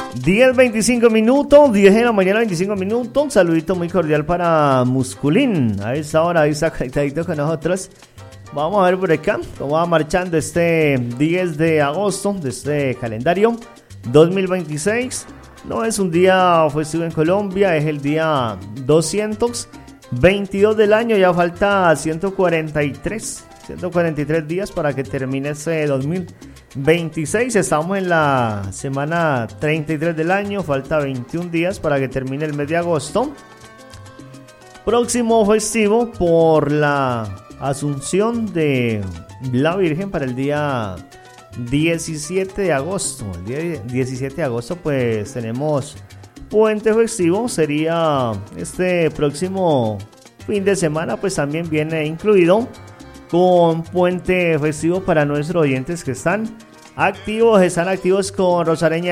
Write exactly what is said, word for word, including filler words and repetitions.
diez veinticinco minutos, diez de la mañana, veinticinco minutos. Un saludito muy cordial para Musculín. A esta hora, ahí está conectadito con nosotros. Vamos a ver por acá cómo va marchando este diez de agosto de este calendario dos mil veintiséis. No es un día festivo en Colombia, es el día doscientos veintidós del año. Ya falta ciento cuarenta y tres días para que termine ese dos mil veintiséis. Estamos en la semana treinta y tres del año, falta veintiún días para que termine el mes de agosto. Próximo festivo por la Asunción de la Virgen para el día diecisiete de agosto. El día diecisiete de agosto pues tenemos puente festivo, sería este próximo fin de semana, pues también viene incluido con puente festivo para nuestros oyentes que están activos, están activos con Rosareña